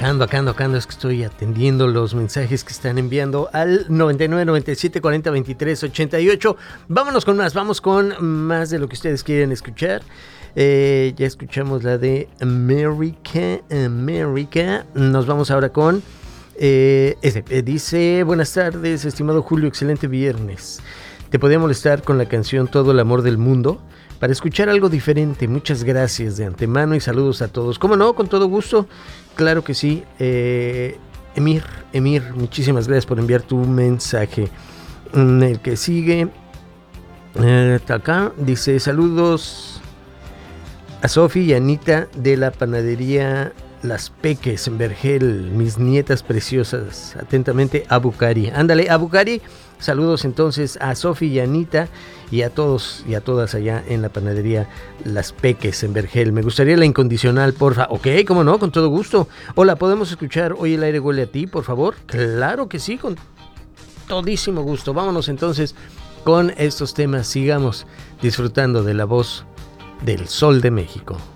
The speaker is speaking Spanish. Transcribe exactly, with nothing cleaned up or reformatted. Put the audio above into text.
acá ando, acá ando, acá ando, es que estoy atendiendo los mensajes que están enviando al noventa y nueve, noventa y siete, cuarenta, veintitrés, ochenta y ocho. Vámonos con más, vamos con más de lo que ustedes quieren escuchar. Eh, ya escuchamos la de America, America. Nos vamos ahora con eh, ese. Eh, dice, buenas tardes, estimado Julio, excelente viernes. ¿Te podía molestar con la canción Todo el amor del mundo? Para escuchar algo diferente, muchas gracias de antemano y saludos a todos. ¿Cómo no? Con todo gusto. Claro que sí. Eh, Emir, Emir, muchísimas gracias por enviar tu mensaje. El que sigue, eh, acá, dice saludos a Sofi y Anita de la panadería Las Peques en Vergel, mis nietas preciosas. Atentamente, Abucari. Ándale, Abucari. Saludos entonces a Sofi y a Anita y a todos y a todas allá en la panadería Las Peques en Vergel. Me gustaría la incondicional, porfa. Ok, cómo no, con todo gusto. Hola, ¿podemos escuchar Hoy el aire huele a ti, por favor? Claro que sí, con todísimo gusto. Vámonos entonces con estos temas. Sigamos disfrutando de la voz del Sol de México.